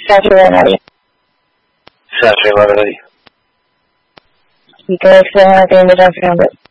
Sarri. Sarri, guarda lì. Because they ended up around it.